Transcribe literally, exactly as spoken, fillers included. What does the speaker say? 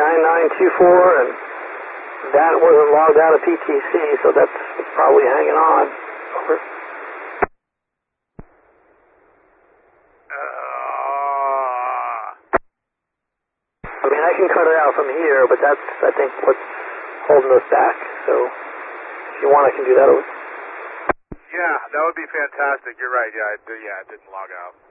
nine nine two four, and that wasn't logged out of P T C, so that's probably hanging on. Over. I mean, I can cut it out from here, but that's, I think, what's holding us back. So, if you want, I can do that over. Yeah, that would be fantastic. You're right. Yeah, it, yeah, it didn't log out.